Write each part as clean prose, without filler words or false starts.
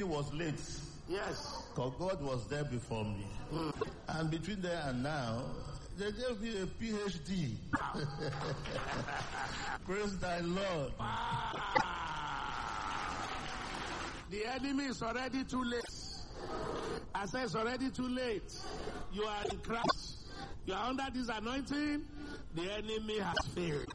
beginning was late. Yes. Because God was there before me. And between there and now, they gave me a PhD. Praise thy Lord. The enemy is already too late. I say it's already too late. You are in Christ. You are under this anointing. The enemy has failed.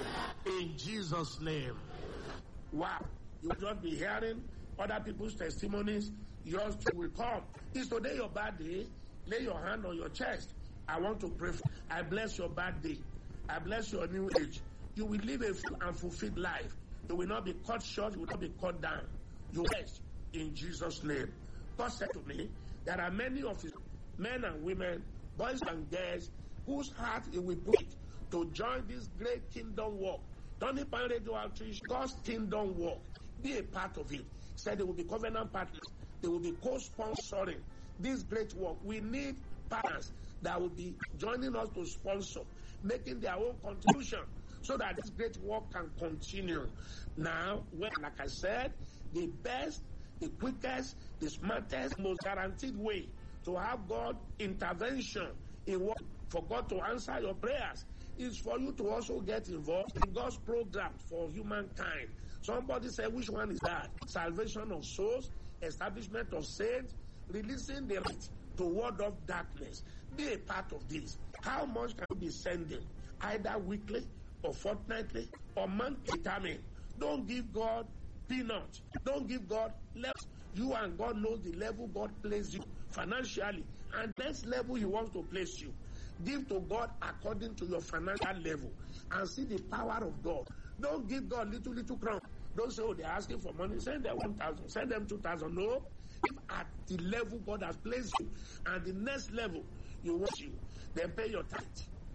In Jesus' name. Wow. You will just be hearing other people's testimonies. Yours too will come. Is today your bad day? Lay your hand on your chest. I want to pray for you. I bless your bad day. I bless your new age. You will live a full and fulfilled life. You will not be cut short. You will not be cut down. You rest in Jesus' name. God said to me, there are many of his men and women, boys and girls, whose heart he will put to join this great kingdom work. Tony Pan Radio Outreach, God's kingdom work. Be a part of it. He said they will be covenant partners. They will be co-sponsoring this great work. We need partners that will be joining us to sponsor, making their own contribution so that this great work can continue. Now, like I said, the best, the quickest, the smartest, most guaranteed way to have God intervention in what for God to answer your prayers is for you to also get involved in God's program for humankind. Somebody said, which one is that? Salvation of souls, establishment of saints, releasing the light to ward off darkness. Be a part of this. How much can you be sending? Either weekly or fortnightly or monthly determined. Don't give God peanuts. Don't give God less. You and God knows the level God placed you financially and next level he wants to place you. Give to God according to your financial level and see the power of God. Don't give God little crown. Don't say, oh, they're asking for money. Send them 1,000. Send them 2,000. No. If at the level God has placed you and the next level you want you, then pay your tithe.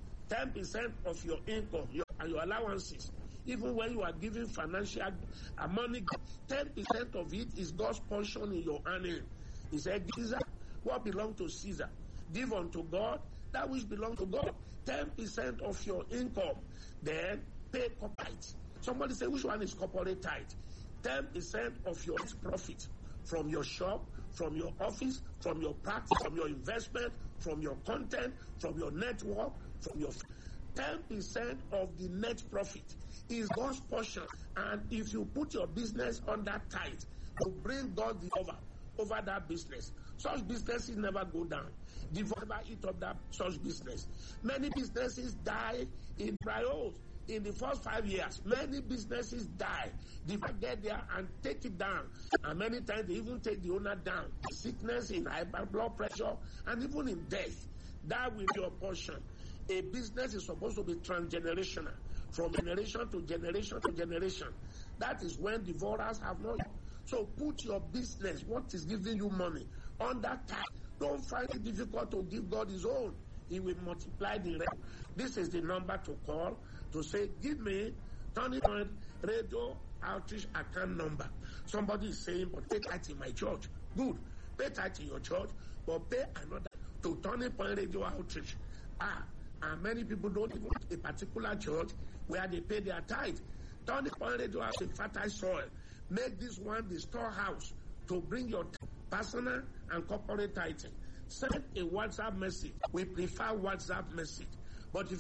10% of your income and your allowances. Even when you are giving financial money, 10% of it is God's portion in your earning. He said, Caesar, what belongs to Caesar? Give unto God that which belongs to God. 10% of your income. Then pay corporate. Somebody say, which one is corporate tithe? 10% of your profit from your shop, from your office, from your practice, from your investment, from your content, from your network, from your 10% of the net profit is God's portion. And if you put your business under tithe, you bring God the over that business. Such businesses never go down. Devil never eat up that such business. Many businesses die in trials. In the first 5 years, many businesses die. They get there and take it down. And many times they even take the owner down. Sickness, in high blood pressure, and even in death. That will be your portion. A business is supposed to be transgenerational. From generation to generation to generation. That is when divorces have not. So put your business, what is giving you money, under tithe. Don't find it difficult to give God his own. He will multiply the rest. This is the number to call to say, give me Turning Point Radio Outreach account number. Somebody is saying, but pay tithe in my church. Good. Pay tithe in your church, but pay another to Turning Point Radio Outreach. And many people don't even a particular church where they pay their tithe. Turning Point Radio has a fertile soil. Make this one the storehouse to bring your personal and corporate tithing. Send a WhatsApp message. We prefer WhatsApp message. But if